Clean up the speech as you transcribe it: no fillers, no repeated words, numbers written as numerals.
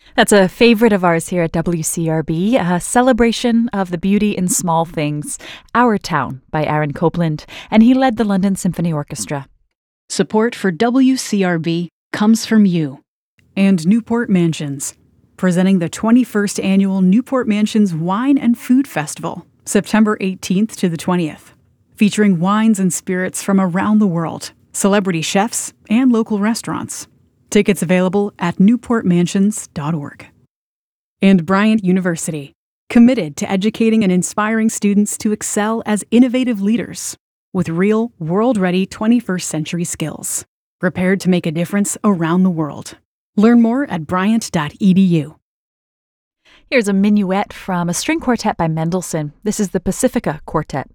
That's a favorite of ours here at WCRB, a celebration of the beauty in small things. Our Town by Aaron Copland, and he led the London Symphony Orchestra. Support for WCRB comes from you. And Newport Mansions, presenting the 21st Annual Newport Mansions Wine and Food Festival, September 18th to the 20th, featuring wines and spirits from around the world, celebrity chefs, and local restaurants. Tickets available at newportmansions.org. And Bryant University, committed to educating and inspiring students to excel as innovative leaders with real, world-ready 21st century skills, prepared to make a difference around the world. Learn more at bryant.edu. Here's a minuet from a string quartet by Mendelssohn. This is the Pacifica Quartet.